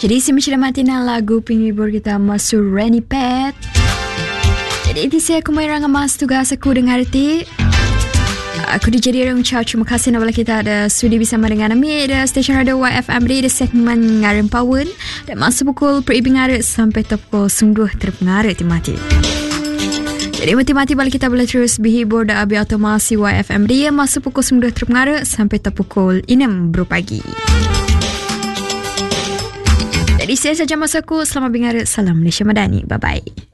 Jadi si macam matina lagu penghibur kita Masuk Reni Pet. Jadi itu saya aku main rangan mas tugas aku dengar ti. Aku dijadi orang ucap terima kasih nabala kita ada sudi bersama dengan kami di stesen radio YFM di segmen Ngarim Pawun dan masuk pukul peribing ngarit sampai pukul 9 terpengarit mati. Jadi mati-mati balik kita boleh terus berhibur dan abi otomasi YFM dia masuk pukul 9 terpengarit sampai pukul 6 pagi. Jadi saya saja masaku. Selamat dengar. Salam Malaysia Madani. Bye-bye.